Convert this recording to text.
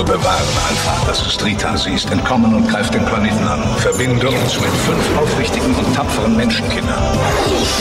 Bewahren, Alpha. Das ist Rita. Sie ist entkommen und greift den Planeten an. Verbinde uns mit 5 aufrichtigen und tapferen Menschenkindern.